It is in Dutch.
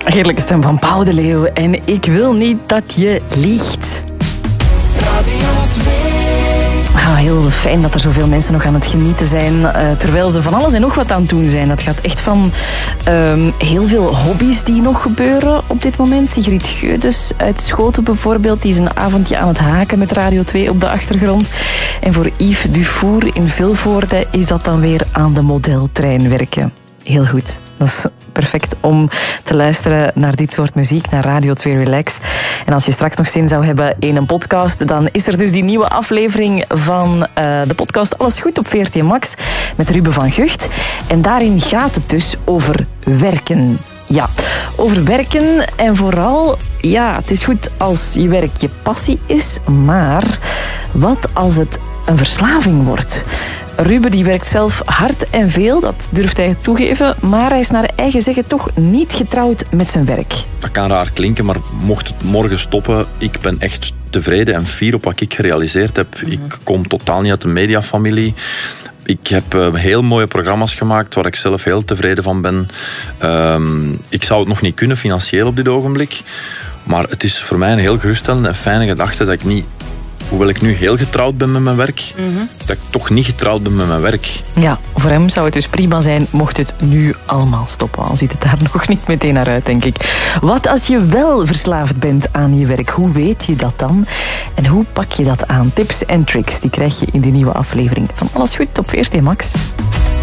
Heerlijke stem van Pauw de Leeuw. En ik wil niet dat je liegt. Radio 2. Heel fijn dat er zoveel mensen nog aan het genieten zijn, terwijl ze van alles en nog wat aan het doen zijn. Dat gaat echt van heel veel hobby's die nog gebeuren op dit moment. Sigrid Geudes uit Schoten bijvoorbeeld, die is een avondje aan het haken met Radio 2 op de achtergrond. En voor Yves Dufour in Vilvoorde is dat dan weer aan de modeltrein werken. Heel goed. Dat is perfect om te luisteren naar dit soort muziek, naar Radio 2 Relax. En als je straks nog zin zou hebben in een podcast, dan is er dus die nieuwe aflevering van de podcast Alles Goed op VRT Max met Ruben van Gucht. En daarin gaat het dus over werken. Ja, over werken en vooral, ja, het is goed als je werk je passie is, maar wat als het een verslaving wordt? Ruben die werkt zelf hard en veel, dat durft hij toegeven, maar hij is naar eigen zeggen toch niet getrouwd met zijn werk. Dat kan raar klinken, maar mocht het morgen stoppen, ik ben echt tevreden en fier op wat ik gerealiseerd heb. Ik kom totaal niet uit de mediafamilie. Ik heb heel mooie programma's gemaakt waar ik zelf heel tevreden van ben. Ik zou het nog niet kunnen financieel op dit ogenblik, maar het is voor mij een heel geruststellende en fijne gedachte dat ik niet, hoewel ik nu heel getrouwd ben met mijn werk, dat ik toch niet getrouwd ben met mijn werk. Ja, voor hem zou het dus prima zijn mocht het nu allemaal stoppen. Al ziet het daar nog niet meteen naar uit, denk ik. Wat als je wel verslaafd bent aan je werk? Hoe weet je dat dan? En hoe pak je dat aan? Tips en tricks, die krijg je in de nieuwe aflevering van Alles Goed op VRT Max.